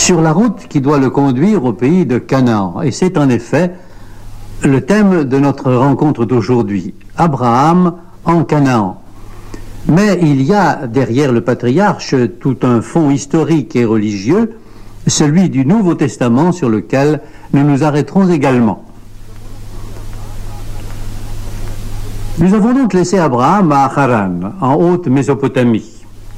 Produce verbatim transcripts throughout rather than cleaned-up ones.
sur la route qui doit le conduire au pays de Canaan. Et c'est en effet le thème de notre rencontre d'aujourd'hui, Abraham en Canaan. Mais il y a derrière le patriarche tout un fond historique et religieux, celui du Nouveau Testament sur lequel nous nous arrêterons également. Nous avons donc laissé Abraham à Haran, en Haute-Mésopotamie.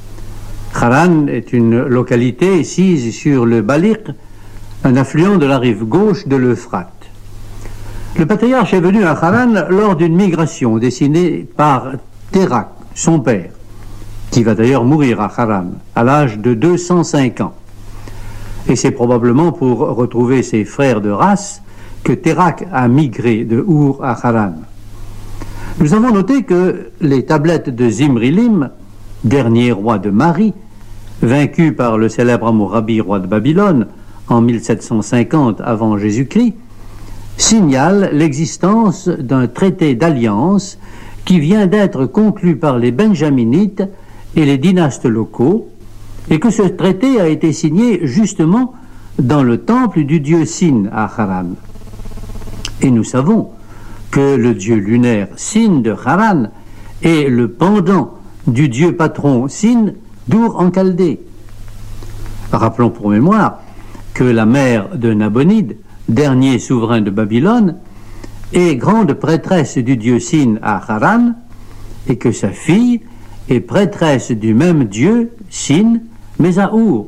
Haran est une localité sise sur le Baliq, un affluent de la rive gauche de l'Euphrate. Le patriarche est venu à Haran lors d'une migration dessinée par Térak, son père, qui va d'ailleurs mourir à Haran à l'âge de deux cent cinq ans. Et c'est probablement pour retrouver ses frères de race que Térak a migré de Our à Haran. Nous avons noté que les tablettes de Zimrilim, dernier roi de Mari, vaincu par le célèbre Hammurabi, roi de Babylone, en mille sept cent cinquante avant Jésus-Christ, signalent l'existence d'un traité d'alliance qui vient d'être conclu par les Benjaminites et les dynastes locaux, et que ce traité a été signé justement dans le temple du dieu Sin à Haran. Et nous savons que le dieu lunaire Sin de Haran est le pendant du dieu patron Sin d'Ur en Chaldée. Rappelons pour mémoire que la mère de Nabonide, dernier souverain de Babylone, est grande prêtresse du dieu Sin à Haran, et que sa fille est prêtresse du même dieu Sin, mais à Our.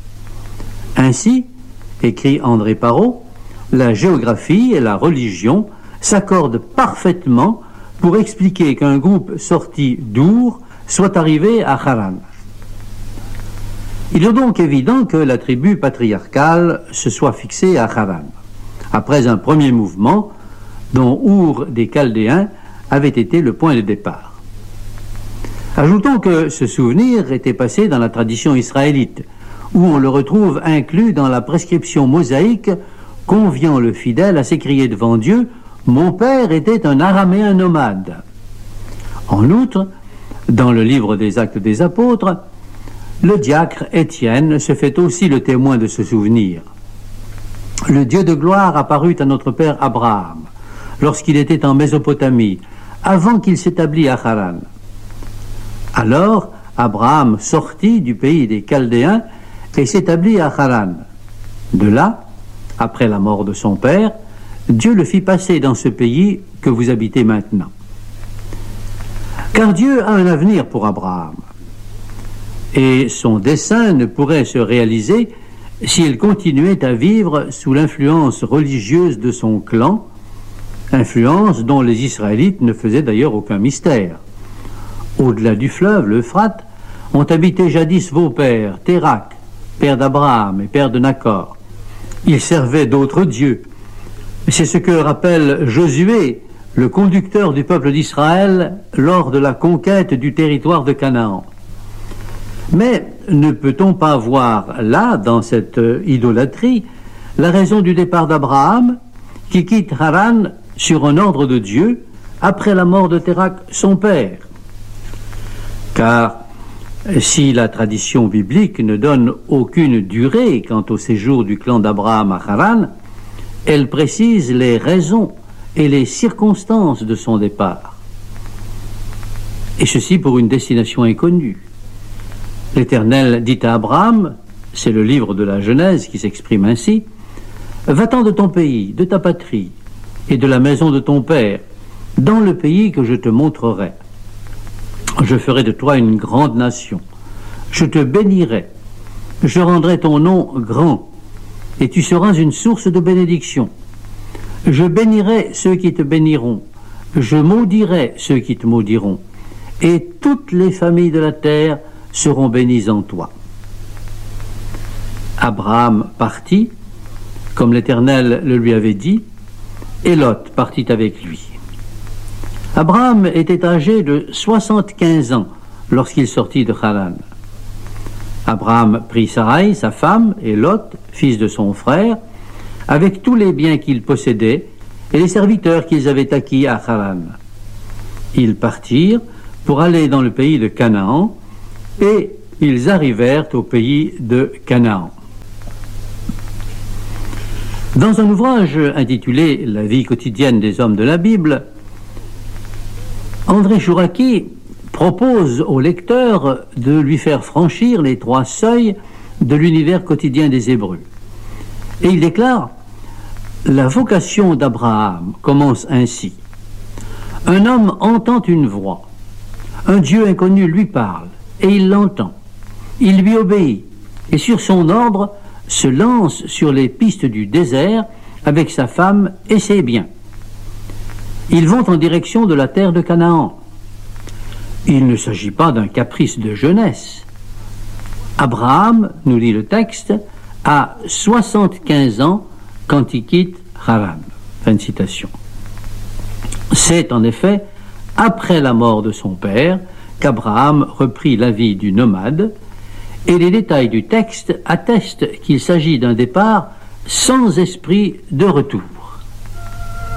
Ainsi, écrit André Parrot, la géographie et la religion s'accordent parfaitement pour expliquer qu'un groupe sorti d'Ur soit arrivé à Haran. Il est donc évident que la tribu patriarcale se soit fixée à Haran, après un premier mouvement dont Our des Chaldéens avait été le point de départ. Ajoutons que ce souvenir était passé dans la tradition israélite, où on le retrouve inclus dans la prescription mosaïque conviant le fidèle à s'écrier devant Dieu « Mon père était un araméen nomade ». En outre, dans le livre des Actes des Apôtres, le diacre Étienne se fait aussi le témoin de ce souvenir. Le Dieu de gloire apparut à notre père Abraham lorsqu'il était en Mésopotamie, avant qu'il s'établît à Haran. Alors, Abraham sortit du pays des Chaldéens et s'établit à Haran. De là, après la mort de son père, Dieu le fit passer dans ce pays que vous habitez maintenant. Car Dieu a un avenir pour Abraham. Et son dessein ne pourrait se réaliser s'il continuait à vivre sous l'influence religieuse de son clan, influence dont les Israélites ne faisaient d'ailleurs aucun mystère. Au-delà du fleuve, l'Euphrate, ont habité jadis vos pères, Térak, père d'Abraham et père de Nacor. Ils servaient d'autres dieux. C'est ce que rappelle Josué, le conducteur du peuple d'Israël lors de la conquête du territoire de Canaan. Mais ne peut-on pas voir là, dans cette idolâtrie, la raison du départ d'Abraham, qui quitte Haran sur un ordre de Dieu, après la mort de Térak, son père? Car si la tradition biblique ne donne aucune durée quant au séjour du clan d'Abraham à Haran, elle précise les raisons et les circonstances de son départ. Et ceci pour une destination inconnue. L'Éternel dit à Abraham, c'est le livre de la Genèse qui s'exprime ainsi, « Va-t'en de ton pays, de ta patrie, et de la maison de ton père, dans le pays que je te montrerai. Je ferai de toi une grande nation. Je te bénirai. Je rendrai ton nom grand, et tu seras une source de bénédiction. Je bénirai ceux qui te béniront. Je maudirai ceux qui te maudiront. Et toutes les familles de la terre seront bénies en toi. » Abraham partit, comme l'Éternel le lui avait dit, et Lot partit avec lui. Abraham était âgé de soixante-quinze ans lorsqu'il sortit de Haran. Abraham prit Sarai, sa femme, et Lot, fils de son frère, avec tous les biens qu'ils possédaient et les serviteurs qu'ils avaient acquis à Haran. Ils partirent pour aller dans le pays de Canaan, et ils arrivèrent au pays de Canaan. Dans un ouvrage intitulé « La vie quotidienne des hommes de la Bible », André Chouraqui propose au lecteur de lui faire franchir les trois seuils de l'univers quotidien des Hébreux. Et il déclare « La vocation d'Abraham commence ainsi. Un homme entend une voix. Un Dieu inconnu lui parle, et il l'entend. Il lui obéit, et sur son ordre se lance sur les pistes du désert avec sa femme et ses biens. Ils vont en direction de la terre de Canaan. Il ne s'agit pas d'un caprice de jeunesse. Abraham, nous dit le texte, a soixante-quinze ans quand il quitte Haran. Fin de citation. C'est en effet après la mort de son père qu'Abraham reprit la vie du nomade, et les détails du texte attestent qu'il s'agit d'un départ sans esprit de retour.